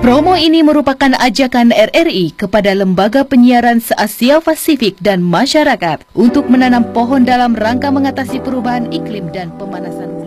Promo ini merupakan ajakan RRI kepada lembaga penyiaran se-Asia Pasifik dan masyarakat untuk menanam pohon dalam rangka mengatasi perubahan iklim dan pemanasan